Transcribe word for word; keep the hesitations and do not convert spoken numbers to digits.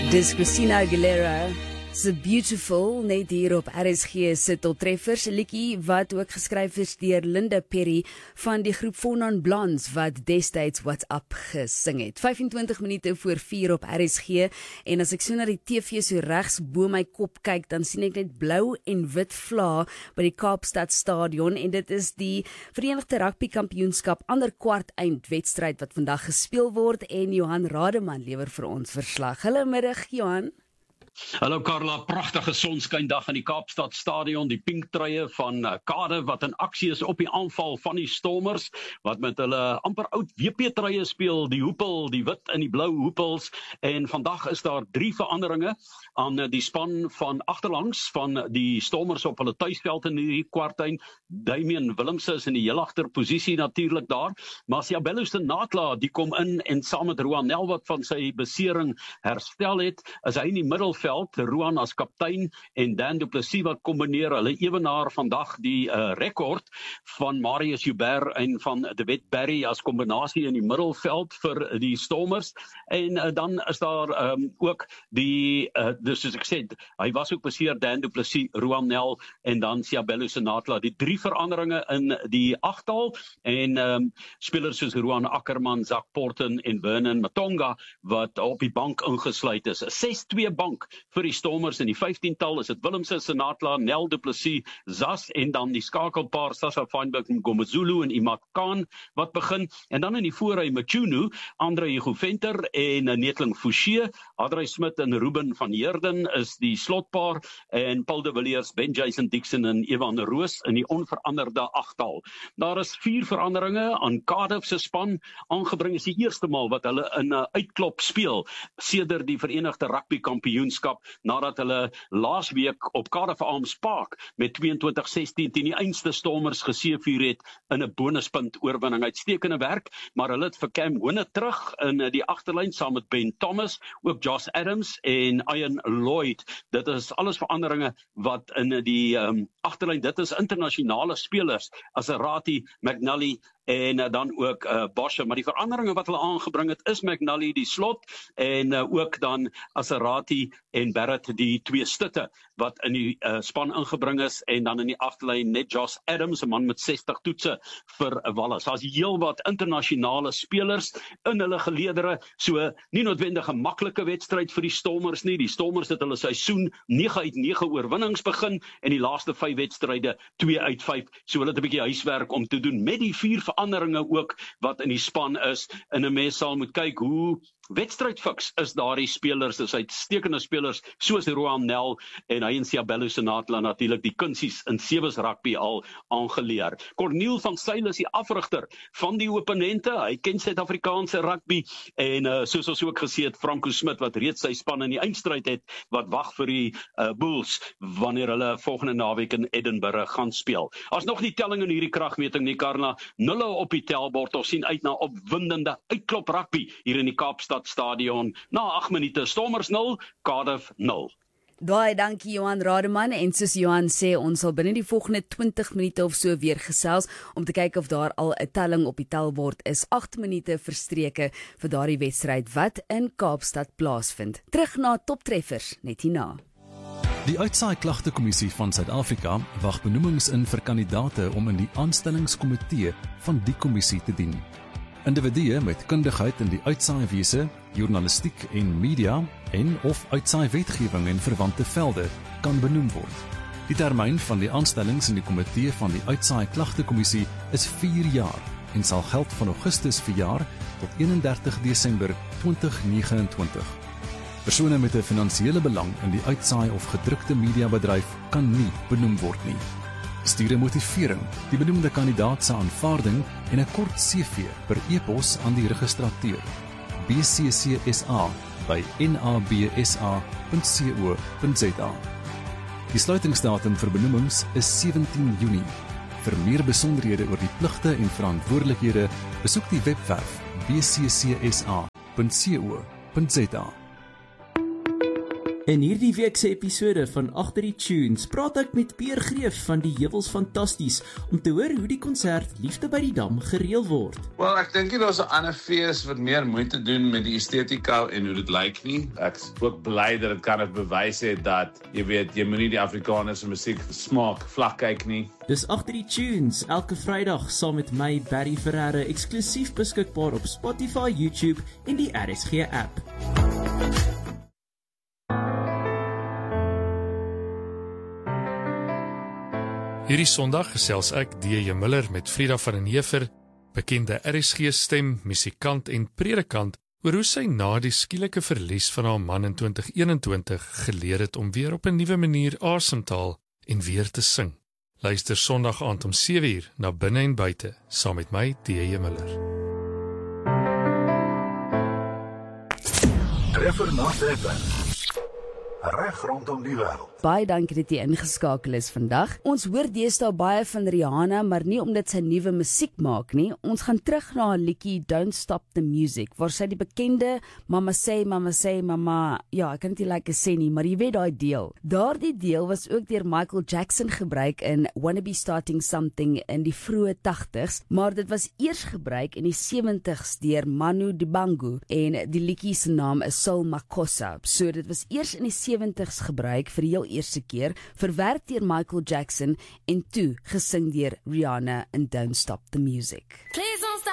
Dis Christina Aguilera, se Beautiful, net hier op R S G se toptreffers, 'n liedjie wat ook geskryf is deur Linda Perry van die groep Four Non Blondes wat destyds What's Up gesing het. vyfentwintig minute voor vier op R S G, en as ek so na die T V so regs bo my kop kyk, dan sien ek net blou en wit vlae by die Kaapstad Stadion, en dit is die Verenigde Rugby Kampioenskap ander kwart eind wedstryd wat vandag gespeel word, en Johan Rademan lewer vir ons verslag. Hallo middag Johan. Hallo Carla, pragtige sonskyndag in die Kaapstad Stadion, die pinktruie van Cardiff wat in aksie is op die aanval van die Stormers, wat met hulle amper oud W P-truie speel, die hoepel, die wit en die blou hoepels, en vandag is daar drie veranderinge aan die span van agterlangs van die Stormers op hulle tuisveld in hierdie kwartyn. Damian Willemse is in die heel agterposisie natuurlik daar, maar Siabelo Senatla, die kom in en saam met Roan Nel wat van sy besering herstel het, is hy in die middelveld, Roan as kaptein en Dan du Plessis wat kombineer, hulle ewenaar vandag die uh, rekord van Marius Joubert en van De Wet Barry as kombinasie in die middelveld vir die Stormers, en uh, dan is daar um, ook die, uh, dus soos ek sê, hy was ook beseer, Dan du Plessis, Roan Nel en dan Siabelo Senatla, die drie veranderinge in die agtal, en um, spelers soos Roan Ackerman, Zak Porten en Vernon Matonga wat op die bank ingesluit is. ses twee bank vir die Stormers, in die vyftiental is dit Willemse, Senatla, Nel du Plessis, Zas en dan die skakelpaar Sasa Feinberg en Gomezulu en Imad Khan wat begin, en dan in die voorry Machunu, Andre Hugo Venter en Netling Fouché, Adrey Smit en Ruben van Heerden is die slotpaar, en Paul de Villiers, Ben Jason Dixon en Evan Roos in die onveranderde agtal. Daar is vier veranderinge aan Cardiff se span aangebring, is die eerste maal wat hulle in 'n uitklop speel sedert die Verenigde Rugby Kampioenskap, nadat hulle laasweek op Cardiff Arms Park met tweeëntwintig sestien teen die einste Stormers geseëvier het in 'n bonuspunt oorwinning. Uitstekende werk, maar hulle het vir Cam Hone terug in die agterlyn saam met Ben Thomas, ook Josh Adams en Ian Lloyd. Dit is alles veranderinge wat in die um, agterlyn, dit is internasionale spelers as Arati, McNally en uh, dan ook uh, Bosche, maar die veranderinge wat hulle aangebring het is McNally die slot, en uh, ook dan Asarati en Barrett die twee stutte wat in die uh, span ingebring is, en dan in die agterlyn net Josh Adams, 'n man met sestig toetse vir Wallis. Daar's heelwat internasionale spelers in hulle geleedere, so nie noodwendig 'n maklike wedstryd vir die Stormers nie. Die Stormers het hulle seisoen nege uit nege oorwinnings begin, en die laaste vyf wedstryde twee uit vyf, so hulle het 'n bietjie huiswerk om te doen met die vier veranderinge ook wat in die span is, en 'n mens sal moet kyk hoe wedstrydfiks is daardie spelers, dis uitstekende spelers soos Roan Nel en hy en Siabelo Senatla natuurlik die kunsies in sewes rugby al aangeleer. Corneel van Sail is die afrigter van die opponente, hy ken Suid-Afrikaanse rugby, en uh, soos ons ook gesê het, Franco Smit wat reeds sy span in die eindstryd het, wat wag vir die uh, Bulls wanneer hulle volgende naweek in Edinburgh gaan speel. As nog die telling in hierdie kragmeting nie, Karla, nulle op die telbord, ons sien uit na opwindende uitklop rugby hier in die Kaapstad Stadion. Na agt minute, Stormers nul, Cardiff nul. Baie dankie Johan Rademan, en soos Johan sê, ons sal binne die volgende twintig minute of so weer gesels om te kyk of daar al 'n telling op die telbord is. agt minute verstreke vir daardie wedstryd wat in Kaapstad plaasvind. Terug na toptreffers net hierna. Die Uitsaai Klagtekommissie van Suid-Afrika wag benoemings in vir kandidaate om in die aanstellingskomitee van die kommissie te dien. Individue met kundigheid in die uitsaaiwese, journalistiek en media en of uitsaai wetgewing en verwante velde kan benoem word. Die termyn van die aanstellings in die komitee van die Uitsaai Klagtekommissie is vier jaar en sal geld van Augustus verjaar tot eenendertig Desember tweeduisend vyf nege. Persone met 'n finansiële belang in die uitsaai of gedrukte mediabedryf kan nie benoem word nie. Stuur 'n motivering, die benoemde kandidaat se aanvaarding en 'n kort C V per e-pos aan die registrateur b c c s a by n a b s a punt co punt z a. Die sluitingsdatum vir benoemings is sewentien Junie. Vir meer besonderhede oor die pligte en verantwoordelikhede, besoek die webwerf b c c s a punt co punt z a. In hierdie week se episode van Agter die Tunes praat ek met Peer Greef van die Heuwels Fantasties om te hoor hoe die konsert Liefde by die Dam gereël word. Wel, ek dink dit is 'n ander fees wat meer moeite doen met die estetika en hoe dit lyk nie. Ek is ook bly dat dit kan bewys het dat jy weet jy moenie die Afrikaanse musiek smaak vlak kyk nie. Dis Agter die Tunes elke Vrydag saam met my Barry Ferreira eksklusief beskikbaar op Spotify, YouTube en die R S G app. Hierdie Sondag gesels ek D J Miller met Frida van den Heever, bekende R S G stem, musikant en predikant, oor hoe sy na die skielike verlies van haar man in twintig eenentwintig geleer het om weer op 'n nuwe manier asem te haal en weer te sing. Luister Sondag aand om sewe uur na Binne en Buite saam met my D J Miller. Treffer na treffer. Reg rondom die wêreld. Baie dankie dat jy ingeskakel is vandag. Ons hoor deesdae baie van Rihanna, maar nie omdat sy nuwe musiek maak nie. Ons gaan terug na haar liedjie Don't Stop the Music, waar sy die bekende Mama Say, Mama Say, Mama, ja, ek kan dit nie lekker sê nie, maar jy weet daai deel. Daardie deel was ook deur Michael Jackson gebruik in Wanna Be Starting Something in die vroeë tagtigs, maar dit was eers gebruik in die sewentig's deur Manu Dibango en die liedjie se naam is Soul Makossa. So dit was eers in die sewentig's gebruik vir die heel eerste keer, verwerk deur Michael Jackson en toe gesing deur Rihanna in Don't Stop the Music.